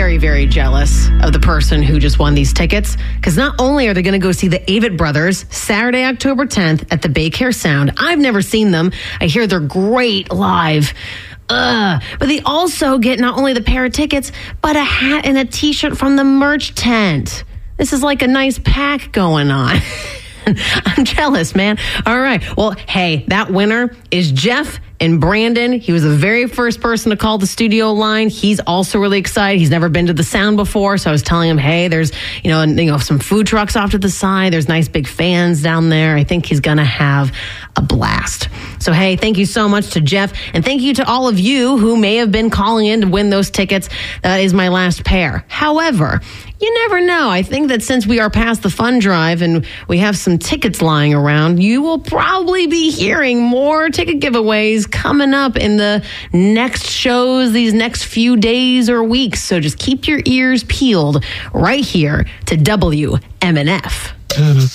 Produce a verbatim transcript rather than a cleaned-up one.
very, very jealous of the person who just won these tickets, because not only are they going to go see the Avett Brothers Saturday, October tenth at the Baycare Sound. I've never seen them. I hear they're great live. Ugh. But they also get not only the pair of tickets, but a hat and a t-shirt from the merch tent. This is like a nice pack going on. I'm jealous, man. All right. Well, hey, that winner is Jeff and Brandon. He was the very first person to call the studio line. He's also really excited. He's never been to the Sound before. So I was telling him, hey, there's, you know, you know, some food trucks off to the side. There's nice big fans down there. I think he's going to have a blast. So, hey, thank you so much to Jeff. And thank you to all of you who may have been calling in to win those tickets. That is my last pair. However, you never know. I think that since we are past the fund drive and we have some tickets lying around, you will probably be hearing more ticket giveaways coming up in the next shows, these next few days or weeks. So just keep your ears peeled right here to W M N F.